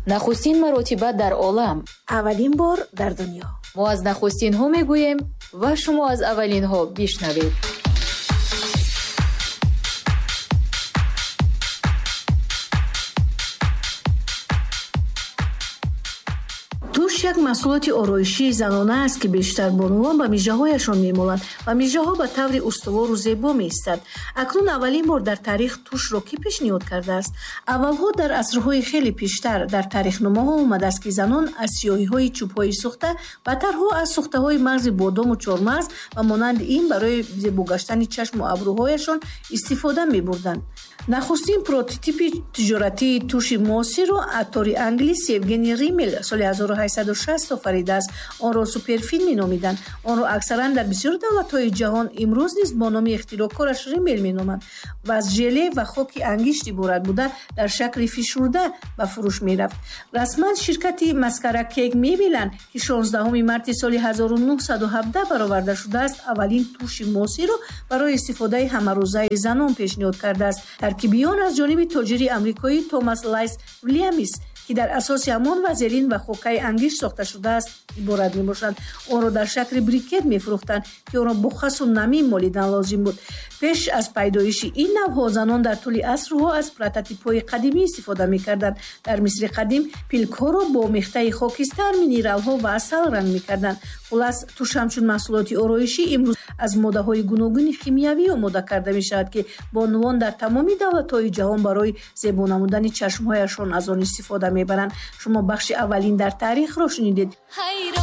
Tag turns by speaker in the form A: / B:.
A: нахустин маротиба дар олам,
B: аввалин бор дар дунё.
A: мо аз нахустинҳо мегӯем ва шумо аз аввалинҳо бишнавед.
B: туш як маҳсулоти ороишии занона аст, ки бештар бонувон ба мижаҳояшон мемоланд ва мижаҳо ба таври уstuвору зебо меистанд. Акнун аввалин бор дар таърих тушро кӣ пешниҳод кардааст? Аввалҳо дар асрҳои хеле пештар дар таърихномаҳо омадааст, ки занон аз сиёҳиҳои чӯбҳои сӯхта ва тарҳо аз сӯхтаҳои мағзи бодому чормағз ва монанди ин барои зебогаштани чашму абрӯҳояшон истифода мебурданд. нахустин прототипи тиҷоратии туши муосирро актори англис Евгений Риммел соли 1860 офаридааст. онро суперфилм меномиданд. онро аксаран дар бисёр давлатҳои ҷаҳон имрӯз низ бо номи ихтироъкораш Риммел меноманд ва аз желе ва хоки ангишт иборат буда дар шакли фишурда ба фурӯш мерафт. расман ширкати Маскара Кейк Мебеланд, ки 16 марти соли 1917 бароварда шудааст, аввалин туши муосирро барои истифодаи ҳамарӯзаи занон пешниҳод кардааст. таркиби он аз ҷониби тоҷири амрикоӣ Томас Лайс Вилямис, ки дар асоси ҳамон вазелин ва хокаи ангишт сохта шудааст, иборат мебошанд. онро дар шакли брикет мефурӯхтанд, ки онро бо хасу намӣ молидан лозим буд. пеш аз пайдоиши ин навъҳо занон дар тӯли асрҳо аз прототипҳои қадимӣ истифода мекарданд. дар Мисри қадим пилкҳоро бо мехтаи хокистар, минералҳо ва асал ранг мекарданд. хулас, туш ҳамчун маҳсулоти ороишӣ имрӯз аз моддаҳои гуногуни химиявӣ омода карда мешавад, ки бонувон дар тамоми давлатҳои ҷаҳон барои зебо намудани чашмҳояшон аз он истифода мебаранд. шумо бахши аввалин дар таърихро шунидед.